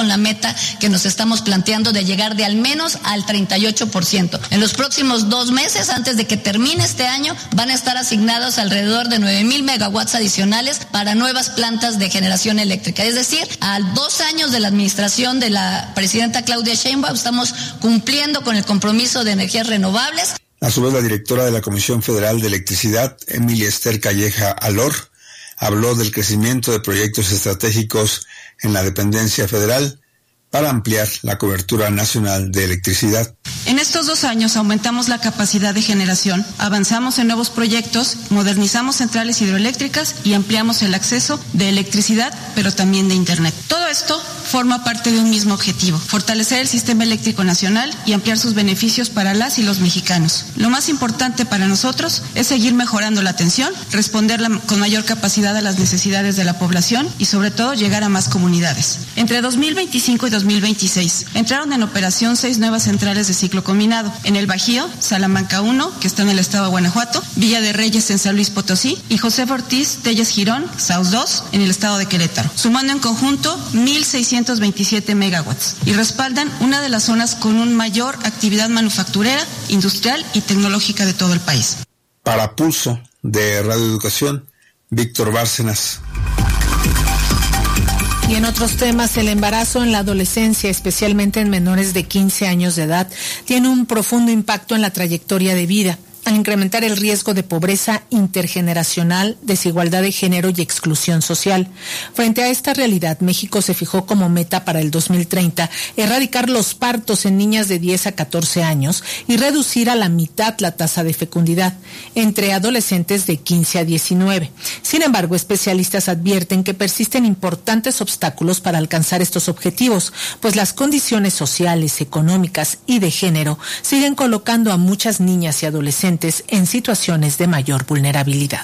con la meta que nos estamos planteando de llegar de al menos al 38%. En los próximos 2 meses, antes de que termine este año, van a estar asignados alrededor de 9,000 megawatts adicionales para nuevas plantas de generación eléctrica. Es decir, a 2 años de la administración de la presidenta Claudia Sheinbaum, estamos cumpliendo con el compromiso de energías renovables. A su vez, la directora de la Comisión Federal de Electricidad, Emilia Esther Calleja Alor, habló del crecimiento de proyectos estratégicos en la dependencia federal para ampliar la cobertura nacional de electricidad. En estos 2 años aumentamos la capacidad de generación, avanzamos en nuevos proyectos, modernizamos centrales hidroeléctricas y ampliamos el acceso de electricidad, pero también de Internet. Todo esto forma parte de un mismo objetivo: fortalecer el sistema eléctrico nacional y ampliar sus beneficios para las y los mexicanos. Lo más importante para nosotros es seguir mejorando la atención, responder con mayor capacidad a las necesidades de la población y sobre todo llegar a más comunidades. Entre 2025 y 2026 entraron en operación 6 nuevas centrales de ciclo combinado en el Bajío: Salamanca 1, que está en el estado de Guanajuato, Villa de Reyes en San Luis Potosí y José Ortiz Telles Girón, Saus 2, en el estado de Querétaro, sumando en conjunto 1,627 megawatts y respaldan una de las zonas con una mayor actividad manufacturera, industrial y tecnológica de todo el país. Para Pulso de Radio Educación, Víctor Bárcenas. Y en otros temas, el embarazo en la adolescencia, especialmente en menores de 15 años de edad, tiene un profundo impacto en la trayectoria de vida, al incrementar el riesgo de pobreza intergeneracional, desigualdad de género y exclusión social. Frente a esta realidad, México se fijó como meta para el 2030 erradicar los partos en niñas de 10 a 14 años y reducir a la mitad la tasa de fecundidad entre adolescentes de 15 a 19. Sin embargo, especialistas advierten que persisten importantes obstáculos para alcanzar estos objetivos, pues las condiciones sociales, económicas y de género siguen colocando a muchas niñas y adolescentes en situaciones de mayor vulnerabilidad.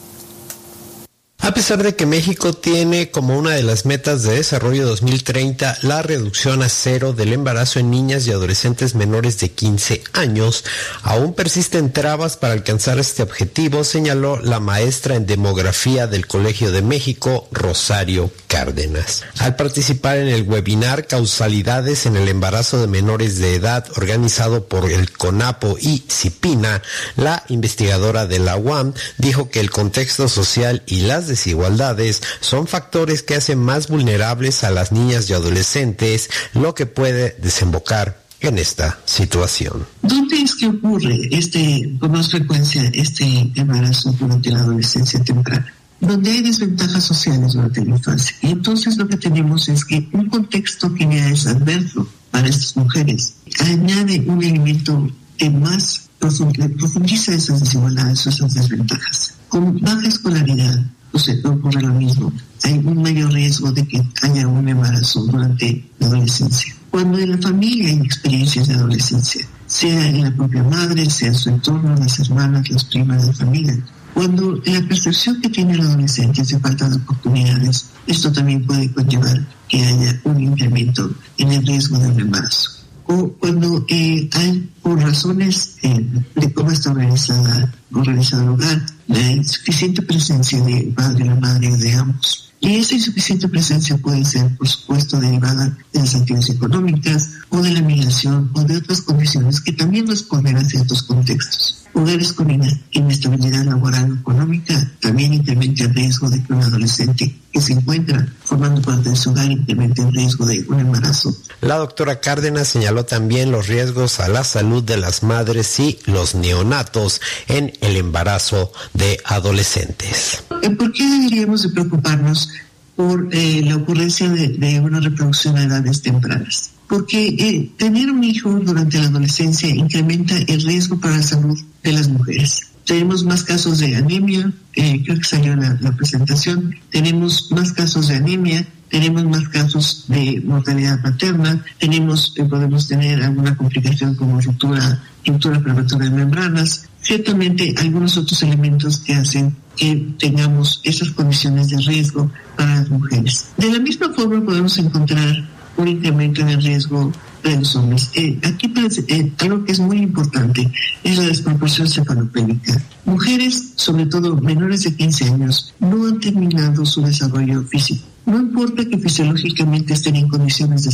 A pesar de que México tiene como una de las metas de desarrollo 2030 la reducción a 0 del embarazo en niñas y adolescentes menores de 15 años, aún persisten trabas para alcanzar este objetivo, señaló la maestra en demografía del Colegio de México, Rosario Cárdenas. Al participar en el webinar Causalidades en el embarazo de menores de edad, organizado por el CONAPO y CIPINA, la investigadora de la UAM dijo que el contexto social y las desigualdades son factores que hacen más vulnerables a las niñas y adolescentes, lo que puede desembocar en esta situación. ¿Dónde es que ocurre con más frecuencia este embarazo durante la adolescencia temprana? Donde hay desventajas sociales durante la infancia. Y entonces lo que tenemos es que un contexto que ya es adverso para estas mujeres añade un elemento que más profundiza esas desigualdades o esas desventajas. Con baja escolaridad, ocurre lo mismo. Hay un mayor riesgo de que haya un embarazo durante la adolescencia. Cuando en la familia hay experiencias de adolescencia, sea en la propia madre, sea en su entorno, las hermanas, las primas de la familia, cuando la percepción que tiene el adolescente es de falta de oportunidades, esto también puede conllevar que haya un incremento en el riesgo de un embarazo. O cuando hay, por razones de cómo está organizado el hogar, la insuficiente presencia del padre, la madre o de ambos. Y esa insuficiente presencia puede ser, por supuesto, derivada de las actividades económicas o de la migración o de otras condiciones que también responden a ciertos contextos. Hogares con inestabilidad laboral o económica también incrementa el riesgo de que un adolescente que se encuentra formando parte de su hogar incremente el riesgo de un embarazo. La doctora Cárdenas señaló también los riesgos a la salud de las madres y los neonatos en el embarazo de adolescentes. ¿Por qué deberíamos de preocuparnos por la ocurrencia de una reproducción a edades tempranas? Porque tener un hijo durante la adolescencia incrementa el riesgo para la salud de las mujeres. Tenemos más casos de anemia, creo que salió en la presentación, tenemos más casos de anemia, tenemos más casos de mortalidad materna, podemos tener alguna complicación como ruptura prematura de membranas, ciertamente algunos otros elementos que hacen que tengamos esas condiciones de riesgo para las mujeres. De la misma forma podemos encontrar un incremento en el riesgo de los hombres. Aquí algo que es muy importante es la desproporción cefalopélica. Mujeres, sobre todo menores de 15 años, no han terminado su desarrollo físico. No importa que fisiológicamente estén en condiciones de